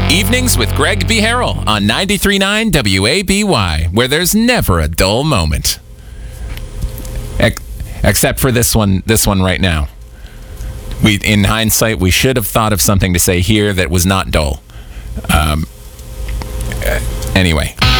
Evenings with Greg B. Harrell on 93.9 WABY, where there's never a dull moment. Except for this one right now. In hindsight, we should have thought of something to say here that was not dull. Anyway.